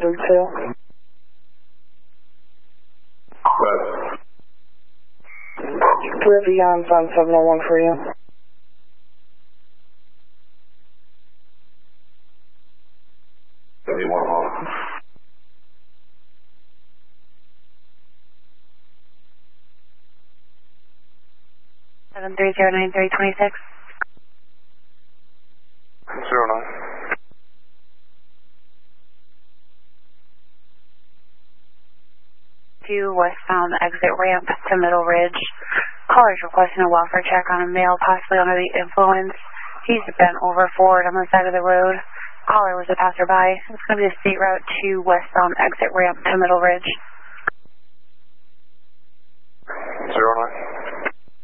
932. But We have Beyond on 701 for you. anyone off. 7309326. 09. To westbound exit ramp to Middle Ridge. Caller's requesting a welfare check on a male possibly under the influence. He's bent over forward on the side of the road. Caller was a passerby. It's going to be a state route to westbound exit ramp to Middle Ridge. 09.